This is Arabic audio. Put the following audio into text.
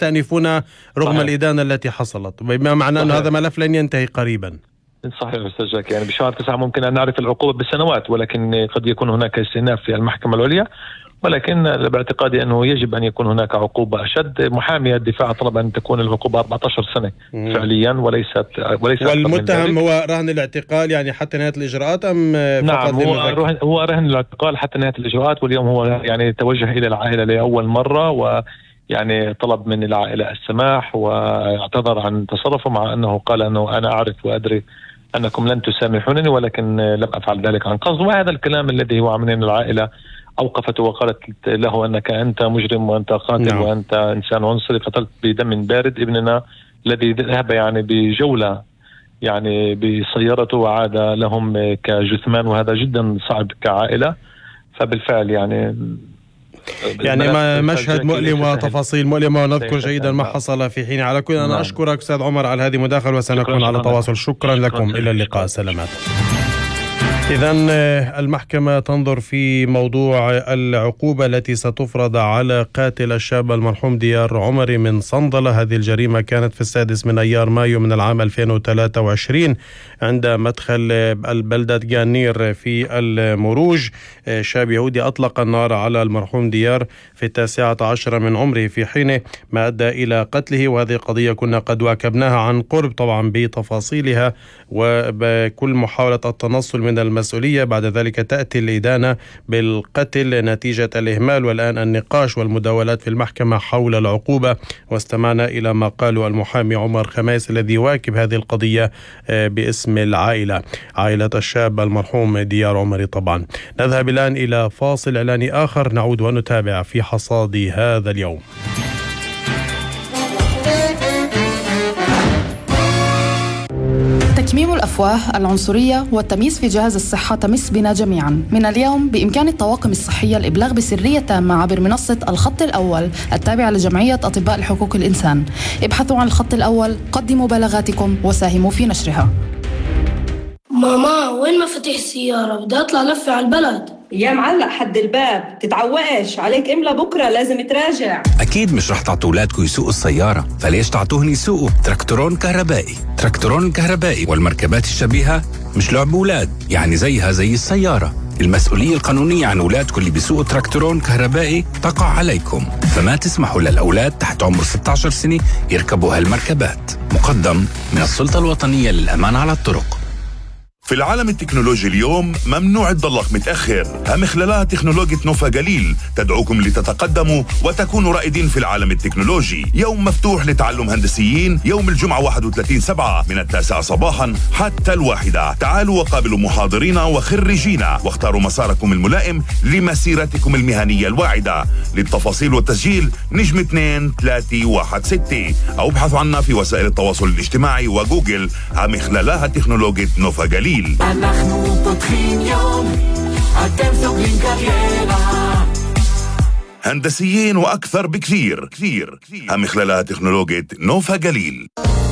يستأنفون رغم صحيح. الإدانة التي حصلت، بما معنى أن هذا ملف لن ينتهي قريبا. صحيح أستاذ جاك، يعني بشهر 9 ممكن أن نعرف العقوبة بالسنوات، ولكن قد يكون هناك استئناف في المحكمة العليا، ولكن باعتقادي أنه يجب أن يكون هناك عقوبة أشد. محامي الدفاع طلب أن تكون العقوبة 14 سنة فعليا وليست والمتهم هو رهن الاعتقال يعني حتى نهاية الإجراءات أم نعم هو رهن الاعتقال حتى نهاية الإجراءات، واليوم هو يعني توجه إلى العائلة لأول مرة، ويعني طلب من العائلة السماح واعتذر عن تصرفه، مع أنه قال أنه أنا أعرف وأدري أنكم لن تسامحونني ولكن لم أفعل ذلك عن قصد. وهذا الكلام الذي هو من العائلة أوقفته وقالت له أنك أنت مجرم وأنت قاتل. نعم. وأنت إنسان عنصري، قتلت بدم بارد ابننا الذي ذهب يعني بجولة يعني بسيارته وعاد لهم كجثمان، وهذا جدا صعب كعائلة. فبالفعل يعني مشهد مؤلم وتفاصيل مؤلمة، ونذكر جيدا ما حصل في حين. على كل أنا أشكرك أستاذ عمر على هذه المداخلة، وسنكون على تواصل. شكرا لكم، إلى اللقاء، سلامات. إذن المحكمة تنظر في موضوع العقوبة التي ستفرض على قاتل الشاب المرحوم ديار عمري من صندلة. هذه الجريمة كانت في 6 من أيار مايو من العام 2023 عند مدخل البلدة جانير في المروج. شاب يهودي أطلق النار على المرحوم ديار في 19 من عمره في حينه، ما أدى إلى قتله. وهذه قضية كنا قد واكبناها عن قرب طبعا بتفاصيلها وبكل محاولة التنصل من المسؤولية. بعد ذلك تأتي الإدانة بالقتل نتيجة الإهمال، والآن النقاش والمداولات في المحكمة حول العقوبة. واستمعنا إلى ما قاله المحامي عمر خميس الذي يواكب هذه القضية باسم العائلة، عائلة الشاب المرحوم ديار عمري. طبعا نذهب الآن إلى فاصل إعلاني آخر، نعود ونتابع في حصاد هذا اليوم. تكميم الأفواه، العنصرية والتمييز في جهاز الصحة تمس بنا جميعا. من اليوم بإمكان الطواقم الصحية الإبلاغ بسرية تامة عبر منصة الخط الأول التابعة لجمعية أطباء حقوق الإنسان. ابحثوا عن الخط الأول، قدموا بلاغاتكم وساهموا في نشرها. ماما وين مفاتيح السيارة؟ بدي أطلع لفة على البلد. يا معلق حد الباب، تتعوقش عليك، املا بكرة لازم تراجع. أكيد مش رح تعطوا أولادكم يسوقوا السيارة، فليش تعطوهن يسوقوا تراكتورون كهربائي؟ تراكتورون الكهربائي والمركبات الشبيهة مش لعب أولاد، يعني زيها زي السيارة. المسؤولية القانونية عن أولادكم اللي بيسوقوا تراكتورون كهربائي تقع عليكم، فما تسمحوا للأولاد تحت عمر 16 سنة يركبوا هالمركبات. مقدم من السلطة الوطنية للأمان على الطرق. في العالم التكنولوجي اليوم ممنوع تضلك متأخر. مخلالات تكنولوجيا نوفا جليل تدعوكم لتتقدموا وتكونوا رائدين في العالم التكنولوجي. يوم مفتوح لتعلم هندسيين يوم الجمعة 31/7 من 9 صباحا حتى 1. تعالوا وقابلوا محاضرين وخريجين واختاروا مساركم الملائم لمسيرتكم المهنية الواعدة. للتفاصيل والتسجيل نجم 2316 أو ابحثوا عنا في وسائل التواصل الاجتماعي وجوجل مخلالات تكنولوجيا نوفا جليل. אנחנו פותחים יום, אתם סוגרים קריירה. هندسيين وأكثر بكثير. مخلالات تكنولوجيا نوفا جليل.